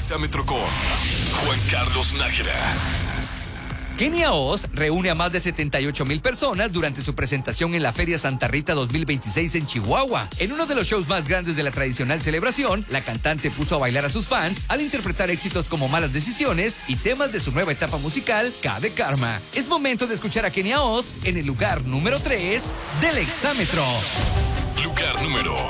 Exámetro con Juan Carlos Nájera. Kenia Oz reúne a más de 78,000 personas durante su presentación en la Feria Santa Rita 2026 en Chihuahua. En uno de los shows más grandes de la tradicional celebración, la cantante puso a bailar a sus fans al interpretar éxitos como Malas Decisiones y temas de su nueva etapa musical, K de Karma. Es momento de escuchar a Kenia Oz en el lugar número 3 del Exámetro. Lugar número